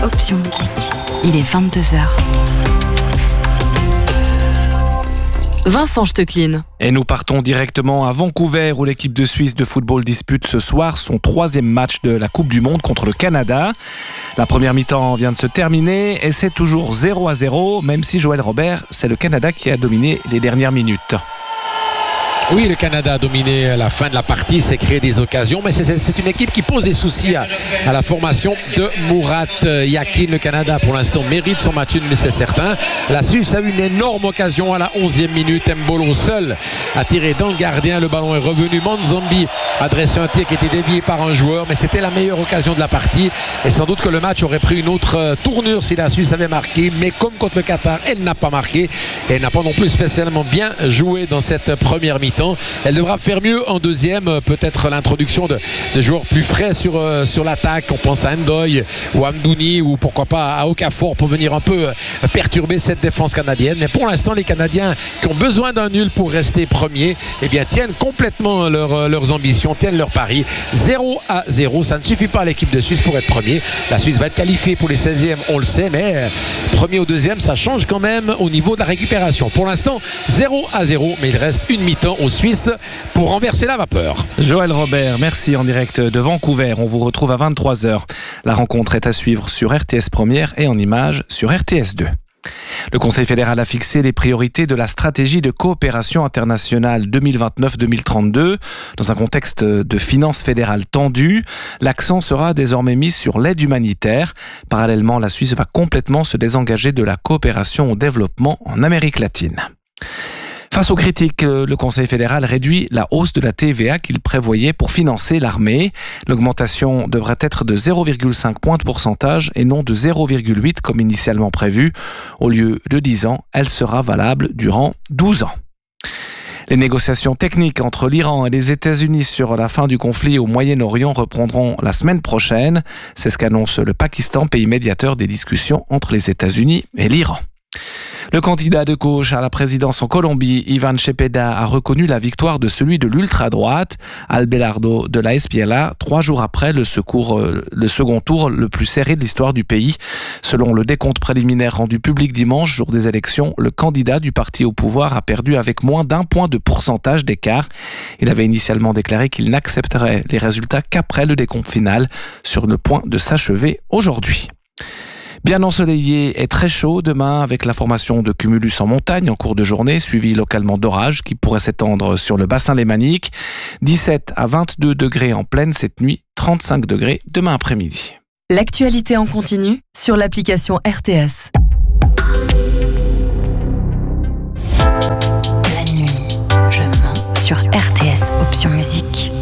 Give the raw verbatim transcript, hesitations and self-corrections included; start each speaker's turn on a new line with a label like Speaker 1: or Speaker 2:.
Speaker 1: Option Musique. Il est vingt-deux heures. Vincent Stecklin.
Speaker 2: Et nous partons directement à Vancouver où l'équipe de Suisse de football dispute ce soir son troisième match de la Coupe du Monde contre le Canada. La première mi-temps vient de se terminer et c'est toujours zéro à zéro, même si Joël Robert, c'est le Canada qui a dominé les dernières minutes.
Speaker 3: Oui, le Canada a dominé la fin de la partie, s'est créé des occasions, mais c'est, c'est une équipe qui pose des soucis à, à la formation de Murat Yakin. Le Canada, pour l'instant, mérite son match nul, c'est certain. La Suisse a eu une énorme occasion à la onzième minute. Mbolo seul a tiré dans le gardien. Le ballon est revenu. Manzambi a dressé un tir qui était dévié par un joueur, mais c'était la meilleure occasion de la partie. Et sans doute que le match aurait pris une autre tournure si la Suisse avait marqué. Mais comme contre le Qatar, elle n'a pas marqué. Et elle n'a pas non plus spécialement bien joué dans cette première mi-temps. Elle devra faire mieux en deuxième, peut-être l'introduction de, de joueurs plus frais sur, euh, sur l'attaque. On pense à Ndoye ou à Mdouni ou pourquoi pas à Okafor pour venir un peu perturber cette défense canadienne. Mais pour l'instant, les Canadiens qui ont besoin d'un nul pour rester premiers, eh bien, tiennent complètement leur, leurs ambitions, tiennent leur pari. zéro à zéro, ça ne suffit pas à l'équipe de Suisse pour être premier. La Suisse va être qualifiée pour les seizièmes, on le sait, mais premier ou deuxième, ça change quand même au niveau de la récupération. Pour l'instant, zéro à zéro, mais il reste une mi-temps aux Suisse pour renverser la vapeur.
Speaker 2: Joël Robert, merci en direct de Vancouver. On vous retrouve à vingt-trois heures. La rencontre est à suivre sur R T S Première et en images sur R T S deux. Le Conseil fédéral a fixé les priorités de la stratégie de coopération internationale deux mille vingt-neuf deux mille trente-deux. Dans un contexte de finances fédérales tendues, l'accent sera désormais mis sur l'aide humanitaire. Parallèlement, la Suisse va complètement se désengager de la coopération au développement en Amérique latine. Face aux critiques, le Conseil fédéral réduit la hausse de la T V A qu'il prévoyait pour financer l'armée. L'augmentation devrait être de zéro virgule cinq points de pourcentage et non de zéro virgule huit comme initialement prévu. Au lieu de dix ans, elle sera valable durant douze ans. Les négociations techniques entre l'Iran et les États-Unis sur la fin du conflit au Moyen-Orient reprendront la semaine prochaine. C'est ce qu'annonce le Pakistan, pays médiateur des discussions entre les États-Unis et l'Iran. Le candidat de gauche à la présidence en Colombie, Ivan Cepeda, a reconnu la victoire de celui de l'ultra-droite, Abelardo de la Espriella, trois jours après le, secours, le second tour le plus serré de l'histoire du pays. Selon le décompte préliminaire rendu public dimanche, jour des élections, le candidat du parti au pouvoir a perdu avec moins d'un point de pourcentage d'écart. Il avait initialement déclaré qu'il n'accepterait les résultats qu'après le décompte final, sur le point de s'achever aujourd'hui. Bien ensoleillé et très chaud demain avec la formation de cumulus en montagne en cours de journée, suivi localement d'orages qui pourraient s'étendre sur le bassin lémanique. dix-sept à vingt-deux degrés en plaine cette nuit, trente-cinq degrés demain après-midi.
Speaker 1: L'actualité en continu sur l'application R T S. La nuit, je mens sur R T S Option Musique.